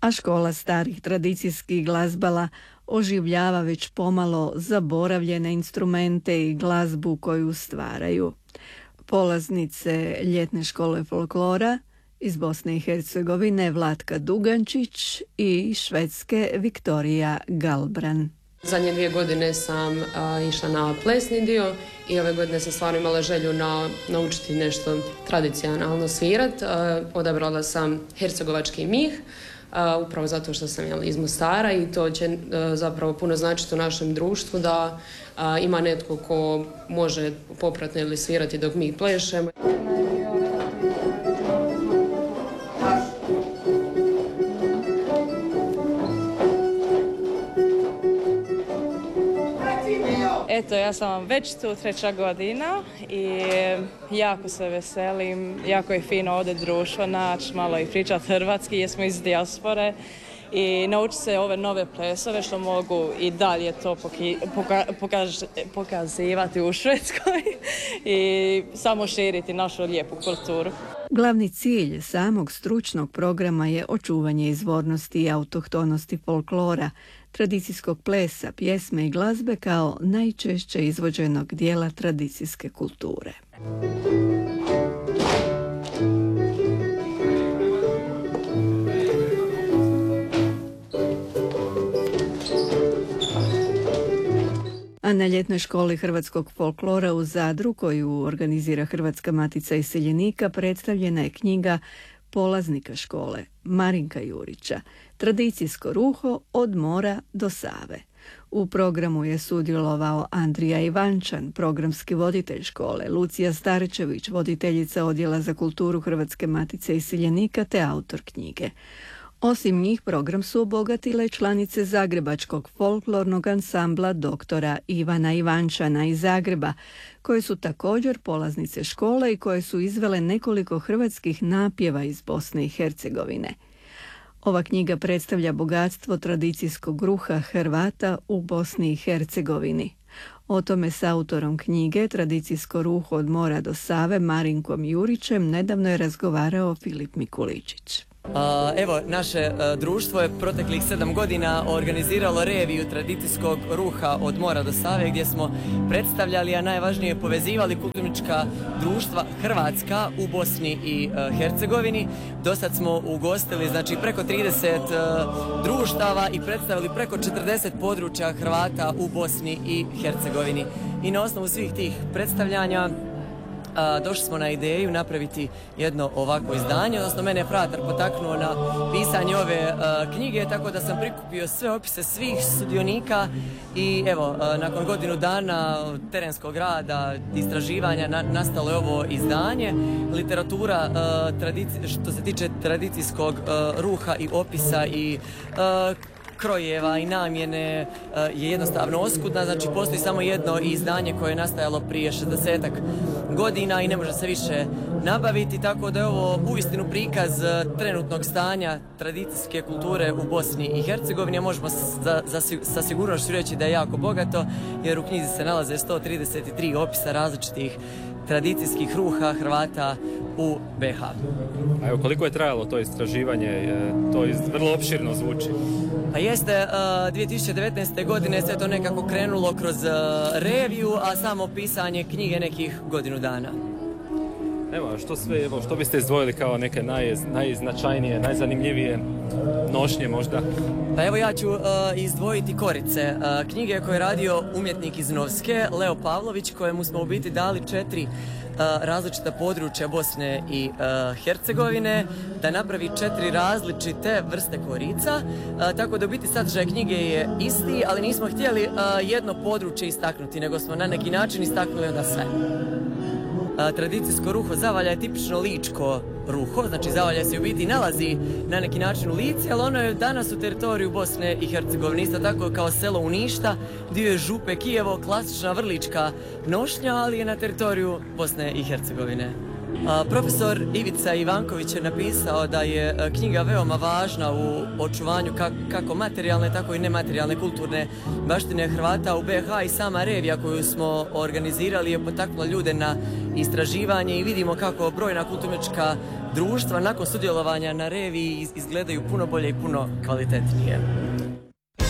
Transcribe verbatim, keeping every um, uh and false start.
a škola starih tradicijskih glazbala oživljava već pomalo zaboravljene instrumente i glazbu koju stvaraju. Polaznice ljetne škole folklora iz Bosne i Hercegovine Vlatka Dugančić i Švedske Viktorija Galbran. Zadnje dvije godine sam a, išla na plesni dio i ove godine sam stvarno imala želju na, naučiti nešto tradicionalno svirat. A, odabrala sam hercegovački mih, a, upravo zato što sam jel, iz Mostara i to će a, zapravo puno značiti u našem društvu da a, ima netko ko može popratno ili svirati dok mi plešemo. Eto, ja sam već tu treća godina i jako se veselim, jako je fino ovdje društvo naći, malo i pričati hrvatski jer smo iz dijaspore i naučiti se ove nove plesove što mogu i dalje to poki, poka, pokaž, pokazivati u Švedskoj i samo širiti našu lijepu kulturu. Glavni cilj samog stručnog programa je očuvanje izvornosti i autohtonosti folklora, tradicijskog plesa, pjesme i glazbe kao najčešće izvođenog dijela tradicijske kulture. A na ljetnoj školi hrvatskog folklora u Zadru, koju organizira Hrvatska matica iseljenika, predstavljena je knjiga polaznika škole Marinka Jurića, Tradicijsko ruho od mora do Save. U programu je sudjelovao Andrija Ivančan, programski voditelj škole, Lucija Starčević, voditeljica Odjela za kulturu Hrvatske matice iseljenika te autor knjige. Osim njih, program su obogatile članice Zagrebačkog folklornog ansambla doktora Ivana Ivančana iz Zagreba, koje su također polaznice škole i koje su izvele nekoliko hrvatskih napjeva iz Bosne i Hercegovine. Ova knjiga predstavlja bogatstvo tradicijskog ruha Hrvata u Bosni i Hercegovini. O tome s autorom knjige Tradicijsko ruho od mora do Save Marinkom Jurićem nedavno je razgovarao Filip Mikuličić. Evo, naše društvo je proteklih sedam godina organiziralo reviju tradicijskog ruha od mora do Save gdje smo predstavljali, a najvažnije povezivali kulturnička društva Hrvatska u Bosni i Hercegovini. Dosad smo ugostili znači preko trideset društava i predstavili preko četrdeset područja Hrvata u Bosni i Hercegovini. I na osnovu svih tih predstavljanja A, došli smo na ideju napraviti jedno ovakvo izdanje, odnosno mene je fratar potaknuo na pisanje ove a, knjige, tako da sam prikupio sve opise svih sudionika i evo, a, nakon godinu dana terenskog rada, istraživanja, na, nastalo je ovo izdanje. Literatura a, tradici, što se tiče tradicijskog a, ruha i opisa i a, krojeva i namjene je jednostavno oskudna, znači postoji samo jedno izdanje koje je nastajalo prije šezdesetak godina i ne može se više nabaviti, tako da je ovo uistinu prikaz trenutnog stanja tradicijske kulture u Bosni i Hercegovini, a možemo za, za, sa sigurnošću reći da je jako bogato, jer u knjizi se nalaze sto trideset tri opisa različitih tradicijskih ruha Hrvata u be ha. A evo, koliko je trajalo to istraživanje? To iz, vrlo opširno zvuči. Pa jeste, uh, dvije tisuće devetnaeste. godine sve to nekako krenulo kroz uh, reviju, a samo pisanje knjige nekih godinu dana. Evo, što sve, evo, što biste izdvojili kao neke naj, najznačajnije, najzanimljivije nošnje možda? Pa evo ja ću uh, izdvojiti Korice, uh, knjige koje je radio umjetnik iz Novske, Leo Pavlović, kojemu smo u biti dali četiri Uh, različita područja Bosne i uh, Hercegovine, da napravi četiri različite vrste korica, uh, tako da u biti sadržaj knjige je isti, ali nismo htjeli uh, jedno područje istaknuti, nego smo na neki način istaknuli onda sve. Uh, tradicijsko ruho Zavalja je tipično ličko ruho, znači Zavalja se u biti nalazi na neki način u Lici, ali ono je danas u teritoriju Bosne i Hercegovine, isto tako kao selo Uništa, dio je Župe Kijevo, klasična vrlička nošnja, ali je na teritoriju Bosne i Hercegovine. A, profesor Ivica Ivanković je napisao da je a, knjiga veoma važna u očuvanju kak, kako materijalne, tako i nematerijalne kulturne baštine Hrvata u be ha i sama revija koju smo organizirali je potaknula ljude na istraživanje i vidimo kako brojna kulturnička društva nakon sudjelovanja na reviji izgledaju puno bolje i puno kvalitetnije.